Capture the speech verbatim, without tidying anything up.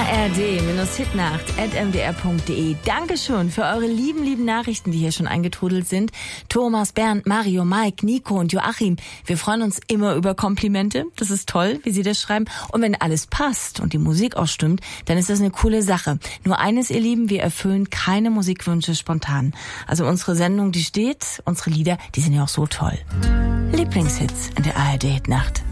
A R D-Hitnacht at m d r punkt d e. Dankeschön für eure lieben, lieben Nachrichten, die hier schon eingetrudelt sind. Thomas, Bernd, Mario, Mike, Nico und Joachim. Wir freuen uns immer über Komplimente. Das ist toll, wie sie das schreiben. Und wenn alles passt und die Musik auch stimmt, dann ist das eine coole Sache. Nur eines, ihr Lieben, wir erfüllen keine Musikwünsche spontan. Also unsere Sendung, die steht, unsere Lieder, die sind ja auch so toll. Lieblingshits in der A R D-Hitnacht.